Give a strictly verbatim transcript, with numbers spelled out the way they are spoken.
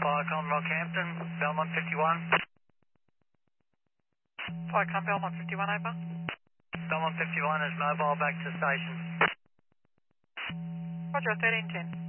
Viacom Rockhampton, Belmont fifty-one. Viacom Belmont fifty-one, over. Belmont fifty-one is mobile back to station. Roger, thirteen ten.